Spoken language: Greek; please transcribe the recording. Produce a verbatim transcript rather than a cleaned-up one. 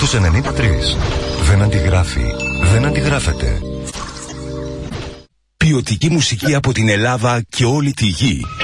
στους ενενήντα τρία. Δεν αντιγράφει. Δεν αντιγράφεται. Ποιοτική μουσική από την Ελλάδα και όλη τη γη.